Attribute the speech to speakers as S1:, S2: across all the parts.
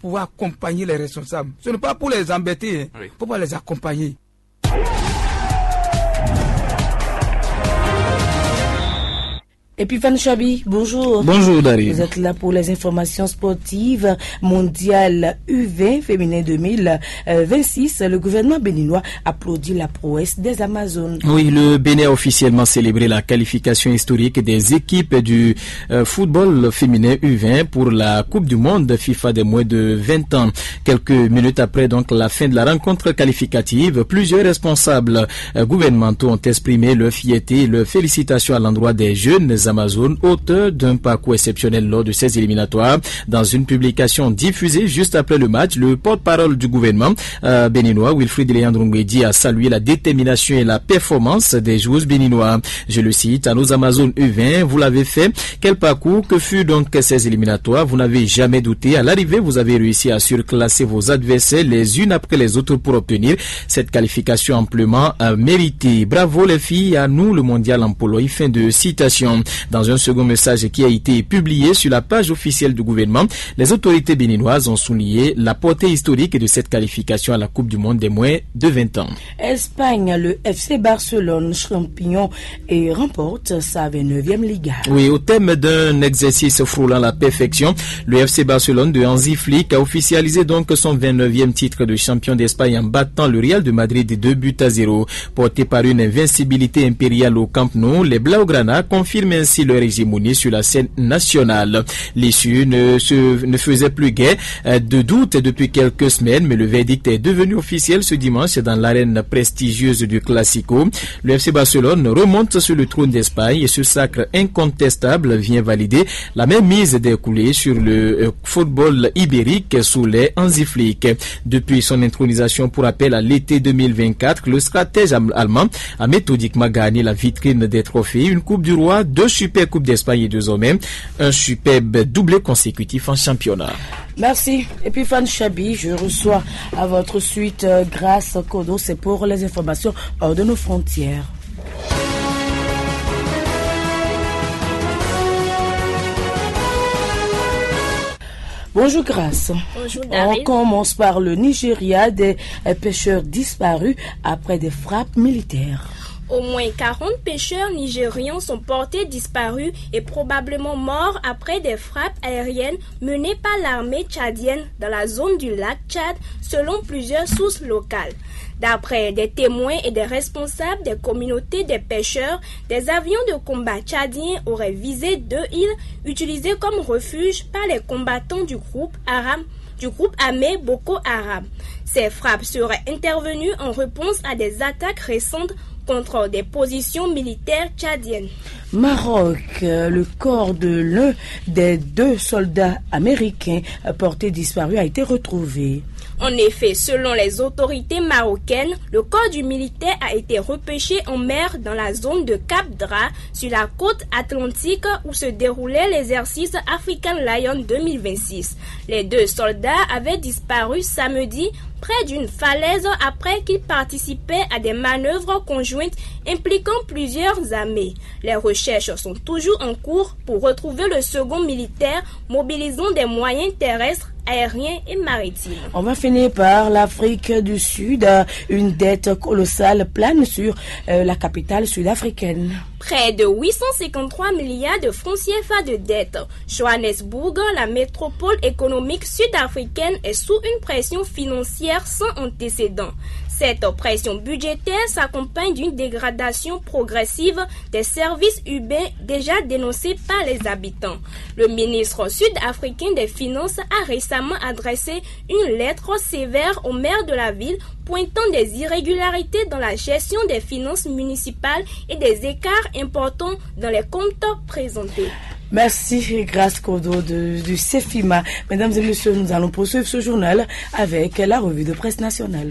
S1: pouvoir accompagner les responsables. Ce n'est pas pour les embêter, hein. Oui. Pour pouvoir les accompagner.
S2: Epifane Chabi, bonjour.
S3: Bonjour Dari.
S2: Vous êtes là pour les informations sportives mondiales U20 féminin 2026. Le gouvernement béninois applaudit la prouesse des Amazones.
S3: Oui, le Bénin a officiellement célébré la qualification historique des équipes du football féminin U20 pour la Coupe du Monde FIFA des moins de 20 ans. Quelques minutes après donc la fin de la rencontre qualificative, plusieurs responsables gouvernementaux ont exprimé leur fierté et leurs félicitations à l'endroit des jeunes Amazones, auteurs d'un parcours exceptionnel lors de ces éliminatoires. Dans une publication diffusée juste après le match, le porte-parole du gouvernement béninois, Wilfried Leandro Ngwedi, a salué la détermination et la performance des joueuses béninois. Je le cite, à nos Amazones U20, vous l'avez fait. Quel parcours, que fut donc ces éliminatoires? Vous n'avez jamais douté. À l'arrivée, vous avez réussi à surclasser vos adversaires les unes après les autres pour obtenir cette qualification amplement méritée. Bravo les filles, à nous le mondial en polo. Fin de citation. Dans un second message qui a été publié sur la page officielle du gouvernement, les autorités béninoises ont souligné la portée historique de cette qualification à la Coupe du Monde des moins de 20 ans.
S2: Espagne, le FC Barcelone, champion, et remporte sa 29e Liga.
S3: Oui, au thème d'un exercice frôlant la perfection, le FC Barcelone de Hansi Flick a officialisé donc son 29e titre de champion d'Espagne en battant le Real de Madrid 2-0. Porté par une invincibilité impériale au Camp Nou, les Blaugrana confirment ainsi leur hégémonie sur la scène nationale. L'issue ne faisait plus guère de doute depuis quelques semaines, mais le verdict est devenu officiel ce dimanche dans l'arène prestigieuse du Classico. Le FC Barcelone remonte sur le trône d'Espagne et ce sacre incontestable vient valider la même mise des coulées sur le football ibérique sous les Hansi Flick. Depuis son intronisation pour appel à l'été 2024, le stratège allemand a méthodiquement gagné la vitrine des trophées, une Coupe du Roi, 2 Super Coupe d'Espagne et 2 hommes, un superbe doublé consécutif en championnat.
S2: Merci. Epifane Chabi, je reçois à votre suite Grâce Kodo, c'est pour les informations hors de nos frontières. Bonjour Grâce.
S4: Bonjour Daryl.
S2: On commence par le Nigeria, des pêcheurs disparus après des frappes militaires.
S4: Au moins 40 pêcheurs nigérians sont portés disparus et probablement morts après des frappes aériennes menées par l'armée tchadienne dans la zone du lac Tchad, selon plusieurs sources locales. D'après des témoins et des responsables des communautés des pêcheurs, des avions de combat tchadiens auraient visé 2 îles utilisées comme refuge par les combattants du groupe armé Boko Haram. Ces frappes seraient intervenues en réponse à des attaques récentes contre des positions militaires tchadiennes.
S2: Maroc, le corps de l'un des 2 soldats américains portés disparus a été retrouvé.
S4: En effet, selon les autorités marocaines, le corps du militaire a été repêché en mer dans la zone de Cap Dra, sur la côte atlantique où se déroulait l'exercice African Lion 2026. Les 2 soldats avaient disparu samedi près d'une falaise après qu'ils participaient à des manœuvres conjointes impliquant plusieurs armées. Les recherches sont toujours en cours pour retrouver le second militaire, mobilisant des moyens terrestres, aériens et maritimes.
S2: On va finir par l'Afrique du Sud. Une dette colossale plane sur la capitale sud-africaine.
S4: Près de 853 milliards de francs CFA de dette. Johannesburg, la métropole économique sud-africaine, est sous une pression financière sans antécédent. Cette pression budgétaire s'accompagne d'une dégradation progressive des services urbains déjà dénoncés par les habitants. Le ministre sud-africain des Finances a récemment adressé une lettre sévère au maire de la ville pointant des irrégularités dans la gestion des finances municipales et des écarts importants dans les comptes présentés.
S2: Merci, Grâce Kodo du CEFIMA. Mesdames et messieurs, nous allons poursuivre ce journal avec la revue de presse nationale.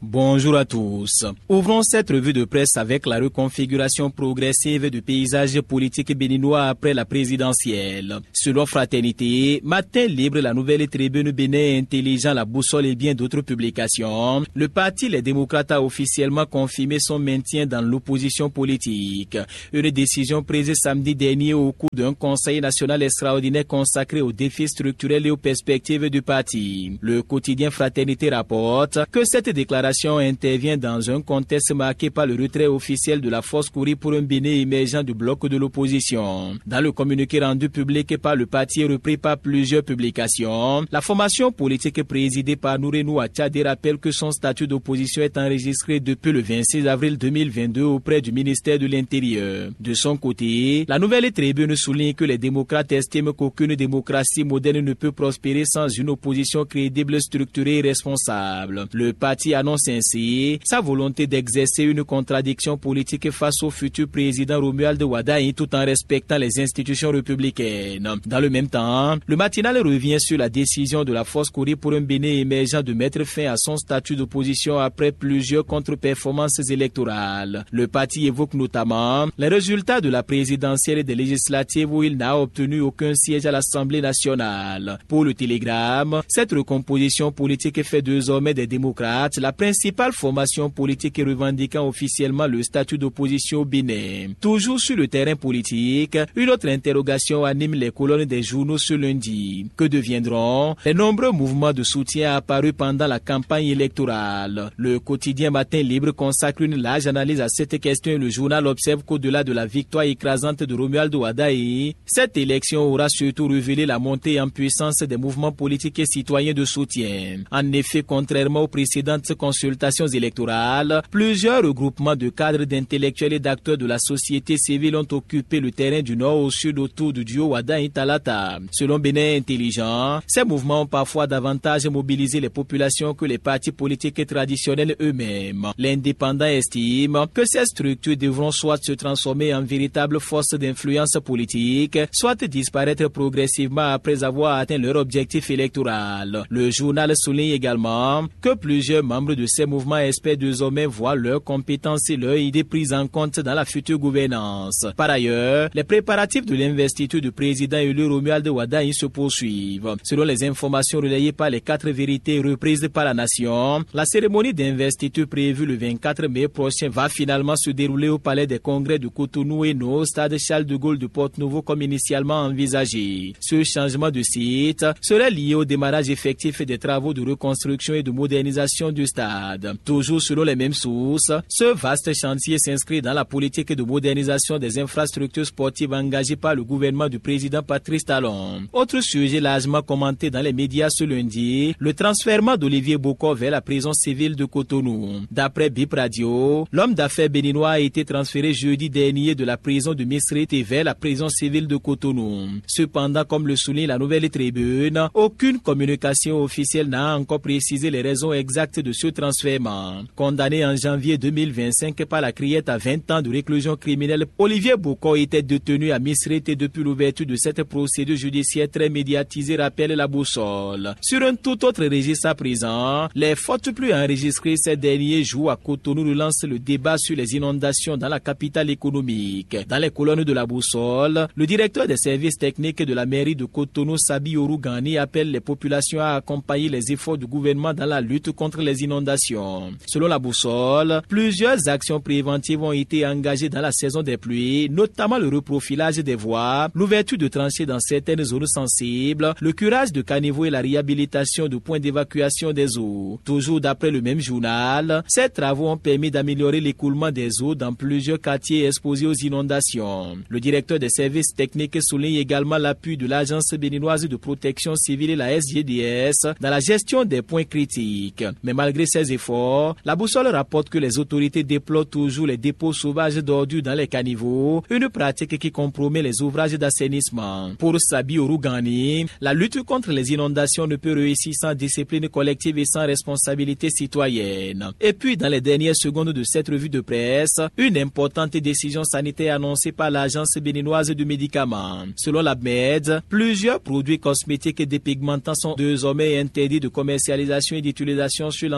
S3: Bonjour à tous. Ouvrons cette revue de presse avec la reconfiguration progressive du paysage politique béninois après la présidentielle. Selon Fraternité, Matin Libre, la Nouvelle Tribune, Bénin Intelligent, La Boussole et bien d'autres publications, le parti Les Démocrates a officiellement confirmé son maintien dans l'opposition politique. Une décision prise samedi dernier au cours d'un conseil national extraordinaire consacré aux défis structurels et aux perspectives du parti. Le quotidien Fraternité rapporte que cette déclaration intervient dans un contexte marqué par le retrait officiel de la force Kouri pour un Bénin émergent du bloc de l'opposition. Dans le communiqué rendu public par le parti et repris par plusieurs publications, la formation politique présidée par Nourenou Atchadé rappelle que son statut d'opposition est enregistré depuis le 26 avril 2022 auprès du ministère de l'Intérieur. De son côté, la Nouvelle Tribune souligne que les démocrates estiment qu'aucune démocratie moderne ne peut prospérer sans une opposition crédible, structurée et responsable. Le parti annonce ainsi sa volonté d'exercer une contradiction politique face au futur président Romuald Wadaï tout en respectant les institutions républicaines. Dans le même temps, le matinal revient sur la décision de la force Kouri pour un Bénin émergent de mettre fin à son statut d'opposition après plusieurs contre-performances électorales. Le parti évoque notamment les résultats de la présidentielle et des législatives où il n'a obtenu aucun siège à l'Assemblée nationale. Pour le Télégramme, cette recomposition politique fait désormais des démocrates la principale formation politique revendiquant officiellement le statut d'opposition au Bénin. Toujours sur le terrain politique, une autre interrogation anime les colonnes des journaux ce lundi. Que deviendront les nombreux mouvements de soutien apparus pendant la campagne électorale? Le quotidien Matin Libre consacre une large analyse à cette question et le journal observe qu'au-delà de la victoire écrasante de Romuald Wadaï, cette élection aura surtout révélé la montée en puissance des mouvements politiques et citoyens de soutien. En effet, contrairement aux précédentes consultations électorales, plusieurs regroupements de cadres, d'intellectuels et d'acteurs de la société civile ont occupé le terrain du nord au sud autour du duo Wadaï-Talata. Selon Bénin Intelligent, ces mouvements ont parfois davantage mobilisé les populations que les partis politiques traditionnels eux-mêmes. L'Indépendant estime que ces structures devront soit se transformer en véritables forces d'influence politique, soit disparaître progressivement après avoir atteint leur objectif électoral. Le journal souligne également que plusieurs membres de ces mouvements espèrent désormais voir leurs compétences et leurs idées prises en compte dans la future gouvernance. Par ailleurs, les préparatifs de l'investiture du président élu Romuald Wadaï se poursuivent. Selon les informations relayées par les 4 vérités reprises par la nation, la cérémonie d'investiture prévue le 24 mai prochain va finalement se dérouler au palais des congrès de Cotonou et non au stade Charles de Gaulle de Porte-Nouveau comme initialement envisagé. Ce changement de site serait lié au démarrage effectif des travaux de reconstruction et de modernisation du stade. Toujours selon les mêmes sources, ce vaste chantier s'inscrit dans la politique de modernisation des infrastructures sportives engagée par le gouvernement du président Patrice Talon. Autre sujet largement commenté dans les médias ce lundi, le transfèrement d'Olivier Boko vers la prison civile de Cotonou. D'après Bip Radio, l'homme d'affaires béninois a été transféré jeudi dernier de la prison de Misrete vers la prison civile de Cotonou. Cependant, comme le souligne la Nouvelle Tribune, aucune communication officielle n'a encore précisé les raisons exactes de ce transfèrement. Condamné en janvier 2025 par la criette à 20 ans de réclusion criminelle, Olivier Boko était détenu à Misrete depuis l'ouverture de cette procédure judiciaire très médiatisée, rappelle La Boussole. Sur un tout autre registre à présent, les fautes plus enregistrées ces derniers jours à Cotonou relancent le débat sur les inondations dans la capitale économique. Dans les colonnes de La Boussole, le directeur des services techniques de la mairie de Cotonou, Sabi Orugani, appelle les populations à accompagner les efforts du gouvernement dans la lutte contre les inondations. Selon La Boussole, plusieurs actions préventives ont été engagées dans la saison des pluies, notamment le reprofilage des voies, l'ouverture de tranchées dans certaines zones sensibles, le curage de caniveaux et la réhabilitation de points d'évacuation des eaux. Toujours d'après le même journal, ces travaux ont permis d'améliorer l'écoulement des eaux dans plusieurs quartiers exposés aux inondations. Le directeur des services techniques souligne également l'appui de l'Agence béninoise de protection civile et la SGDS dans la gestion des points critiques. Mais malgré ces efforts, La Boussole rapporte que les autorités déplorent toujours les dépôts sauvages d'ordures dans les caniveaux, une pratique qui compromet les ouvrages d'assainissement. Pour Sabi Orugani, la lutte contre les inondations ne peut réussir sans discipline collective et sans responsabilité citoyenne. Et puis, dans les dernières secondes de cette revue de presse, une importante décision sanitaire annoncée par l'Agence béninoise du médicament. Selon la MED, plusieurs produits cosmétiques et dépigmentants sont désormais interdits de commercialisation et d'utilisation sur l'ensemble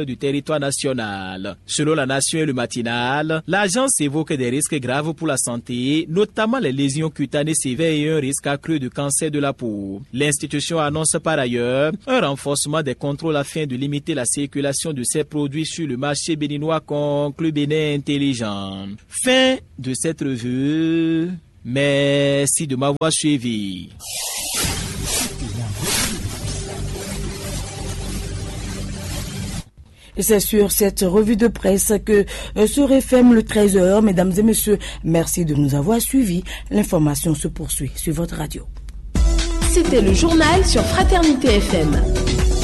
S3: du territoire national. Selon la Nation et le matinal, l'agence évoque des risques graves pour la santé, notamment les lésions cutanées sévères et un risque accru de cancer de la peau. L'institution annonce par ailleurs un renforcement des contrôles afin de limiter la circulation de ces produits sur le marché béninois, conclut Bénin Intelligent. Fin de cette revue. Merci de m'avoir suivi.
S2: Et c'est sur cette revue de presse que se referme le 13h. Mesdames et messieurs, merci de nous avoir suivis. L'information se poursuit sur votre radio.
S5: C'était le journal sur Fraternité FM.